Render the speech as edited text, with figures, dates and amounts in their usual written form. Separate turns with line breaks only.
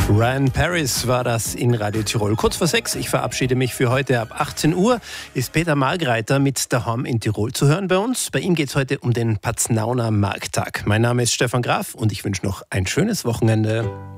Ryan Paris war das in Radio Tirol. Kurz vor 6, ich verabschiede mich für heute. Ab 18 Uhr ist Peter Margreiter mit Daheim in Tirol zu hören bei uns. Bei ihm geht es heute um den Paznauner Markttag. Mein Name ist Stefan Graf und ich wünsche noch ein schönes Wochenende.